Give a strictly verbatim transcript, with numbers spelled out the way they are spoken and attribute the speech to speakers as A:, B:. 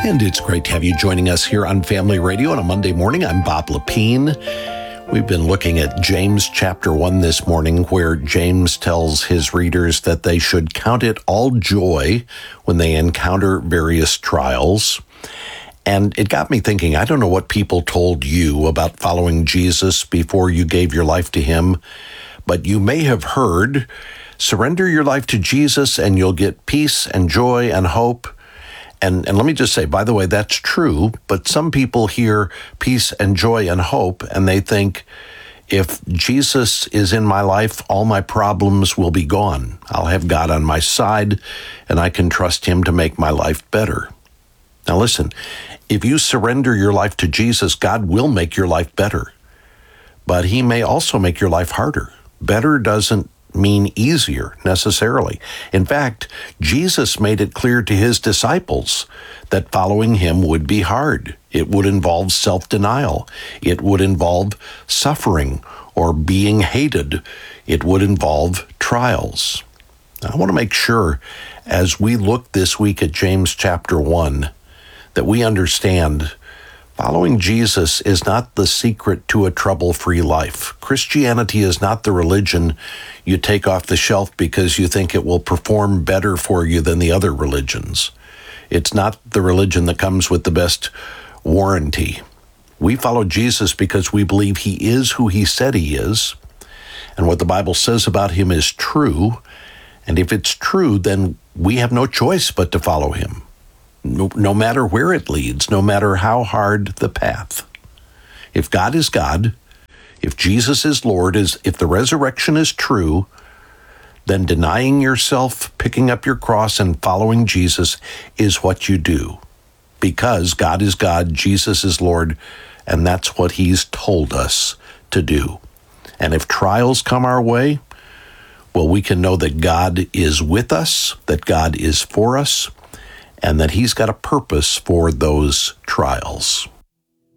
A: And it's great to have you joining us here on Family Radio on a Monday morning. I'm Bob Lepine. We've been looking at James chapter one this morning, where James tells his readers that they should count it all joy when they encounter various trials. And it got me thinking, I don't know what people told you about following Jesus before you gave your life to him, but you may have heard, surrender your life to Jesus and you'll get peace and joy and hope. And, and let me just say, by the way, that's true, but some people hear peace and joy and hope, and they think, if Jesus is in my life, all my problems will be gone. I'll have God on my side, and I can trust him to make my life better. Now listen, if you surrender your life to Jesus, God will make your life better, but he may also make your life harder. Better doesn't mean easier necessarily. In fact, Jesus made it clear to his disciples that following him would be hard. It would involve self-denial. It would involve suffering or being hated. It would involve trials. Now, I want to make sure as we look this week at James chapter one that we understand following Jesus is not the secret to a trouble-free life. Christianity is not the religion you take off the shelf because you think it will perform better for you than the other religions. It's not the religion that comes with the best warranty. We follow Jesus because we believe he is who he said he is, and what the Bible says about him is true, and if it's true, then we have no choice but to follow him. No, no matter where it leads, no matter how hard the path. If God is God, if Jesus is Lord, is if the resurrection is true, then denying yourself, picking up your cross, and following Jesus is what you do. Because God is God, Jesus is Lord, and that's what he's told us to do. And if trials come our way, well, we can know that God is with us, that God is for us, and that he's got a purpose for those trials.